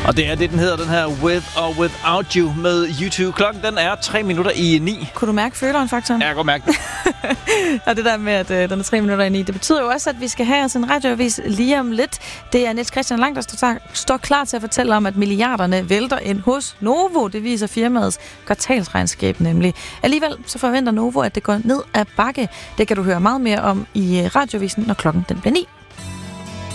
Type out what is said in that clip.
Og det er det, den hedder, den her With or Without You med U2. Klokken, den er 9:03. Kunne du mærke føleren, faktisk? Ja, jeg kan godt mærke det. Og det der med, at den er 9:03, det betyder jo også, at vi skal have os en radioavis lige om lidt. Det er Niels Christian Lang, der står klar til at fortælle om, at milliarderne vælter ind hos Novo. Det viser firmaets kvartalsregnskab nemlig. Alligevel så forventer Novo, at det går ned ad bakke. Det kan du høre meget mere om i radioavisen, når klokken den bliver 9.